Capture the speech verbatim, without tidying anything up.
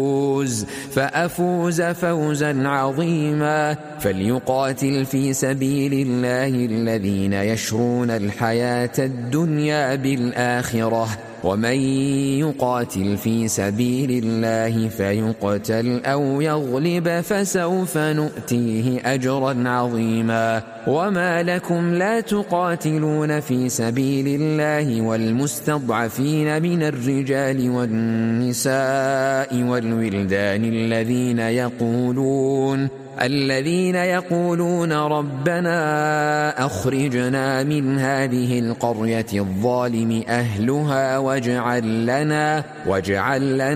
فأفوز فوزا عظيما. فليقاتل في سبيل الله الذين يشرون الحياة الدنيا بالآخرة، ومن يقاتل في سبيل الله فيقتل أو يغلب فسوف نؤتيه أجرا عظيما. وما لكم لا تقاتلون في سبيل الله والمستضعفين من الرجال والنساء والولدان الذين يقولون الذين يقولون ربنا أخرجنا من هذه القرية الظالم أهلها واجعل لنا واجعل لنا